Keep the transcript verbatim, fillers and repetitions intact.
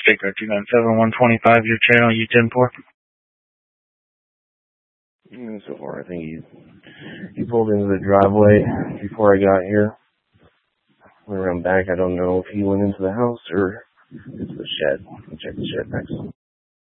Sticker two nine seven one two five, your channel U ten four. Yeah, so far, I think he, he pulled into the driveway before I got here. Went around back, I don't know if he went into the house or into the shed. I'll check the shed next.